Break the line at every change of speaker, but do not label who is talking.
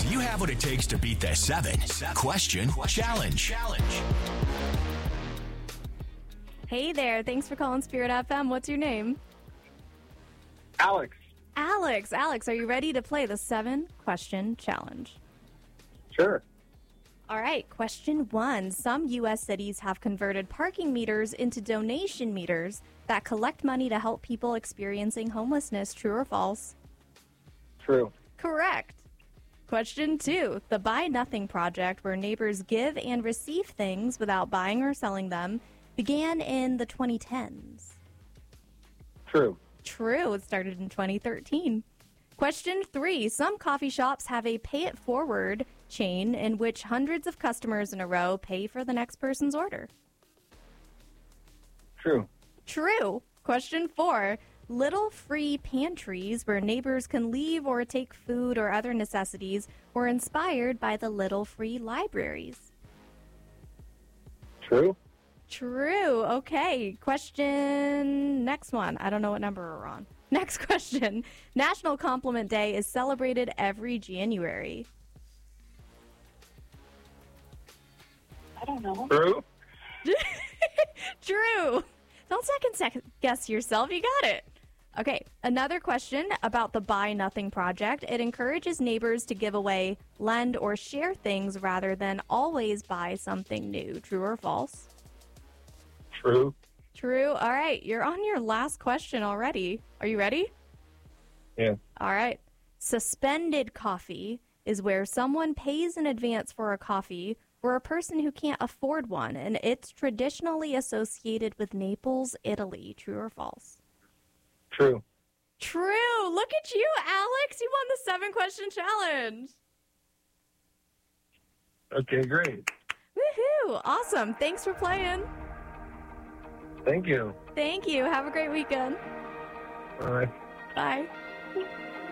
Do you have what it takes to beat the 7-question challenge?
Hey there. Thanks for calling Spirit FM. What's your name?
Alex.
Alex, are you ready to play the 7-question challenge?
Sure.
All right, question 1. Some U.S. cities have converted parking meters into donation meters that collect money to help people experiencing homelessness. True or false?
True.
Correct. Question 2. The Buy Nothing Project, where neighbors give and receive things without buying or selling them, began in the 2010s.
True.
True. It started in 2013. Question 3. Some coffee shops have a pay it forward chain in which hundreds of customers in a row pay for the next person's order.
True.
True. Question 4. Little free pantries where neighbors can leave or take food or other necessities were inspired by the Little Free Libraries.
True.
True. Okay. Next one. I don't know what number we're on. Next question. National Compliment Day is celebrated every January.
I don't know.
True.
True. Don't second guess yourself. You got it. Okay. Another question about the Buy Nothing Project. It encourages neighbors to give away, lend, or share things rather than always buy something new. True or false?
True.
True. All right. You're on your last question already. Are you ready?
Yeah.
All right. Suspended coffee is where someone pays in advance for a coffee for a person who can't afford one, and it's traditionally associated with Naples, Italy. True or false?
True.
True. Look at you, Alex. You won the 7-question challenge.
Okay, great.
Woohoo. Awesome. Thanks for playing.
Thank you.
Thank you. Have a great weekend.
Bye.
Bye.